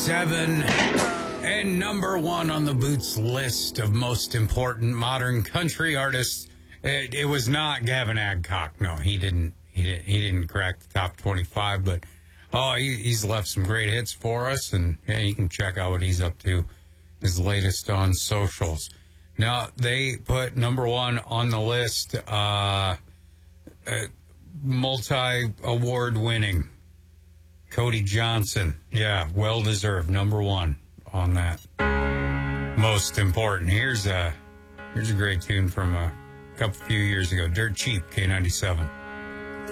97 and number one on the Boots list of most important modern country artists. It was not Gavin Adcock. No, he didn't crack the top 25, but he's left some great hits for us, and yeah, you can check out what he's up to, his latest on socials. Now, they put number one on the list, multi-award winning Cody Johnson. Yeah, well-deserved number one on that. Most important. Here's a great tune from a few years ago. Dirt Cheap, K97.